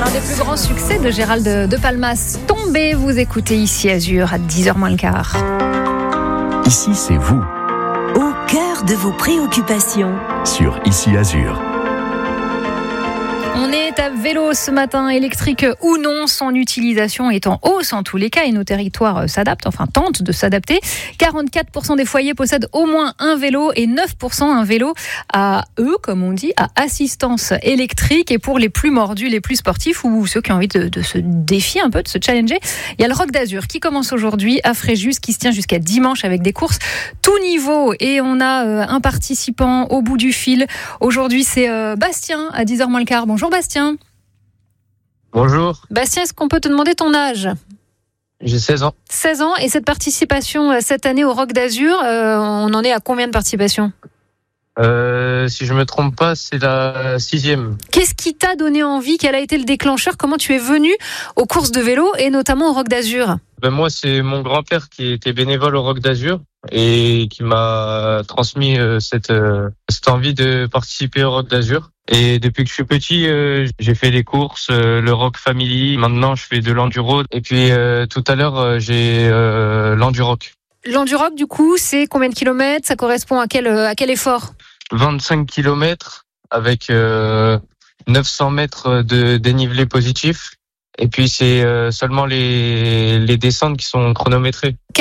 Un des plus grands succès de Gérald de Palmas, Tombé, vous écoutez Ici Azur à 10h moins le quart. Ici, c'est vous, au cœur de vos préoccupations. sur Ici Azur. On est à vélo ce matin, électrique ou non, son utilisation est en hausse en tous les cas et nos territoires s'adaptent, enfin tentent de s'adapter. 44% des foyers possèdent au moins un vélo et 9% un vélo à eux, comme on dit, à assistance électrique. Et pour les plus mordus, les plus sportifs ou ceux qui ont envie de se défier un peu, de se challenger, il y a le Rock d'Azur qui commence aujourd'hui à Fréjus, qui se tient jusqu'à dimanche avec des courses tout niveau. Et on a un participant au bout du fil. Aujourd'hui, c'est Bastien à 10h moins le quart. Bonjour Bastien. Bonjour. Bastien, est-ce qu'on peut te demander ton âge ? J'ai 16 ans. 16 ans, et cette participation cette année au Rock d'Azur, on en est à combien de participations ? Si je me trompe pas, c'est la 6e. Qu'est-ce qui t'a donné envie ? Quel a été le déclencheur ? Comment tu es venu aux courses de vélo et notamment au Rock d'Azur ? Moi, c'est mon grand-père qui était bénévole au Rock d'Azur et qui m'a transmis cette envie de participer au Rock d'Azur. Et depuis que je suis petit, j'ai fait des courses, le Rock Family. Maintenant, je fais de l'enduro. Et puis tout à l'heure, j'ai l'endurock. L'endurock, du coup, c'est combien de kilomètres ? Ça correspond à quel effort ? 25 kilomètres avec 900 mètres de dénivelé positif. Et puis c'est seulement les descentes qui sont chronométrées.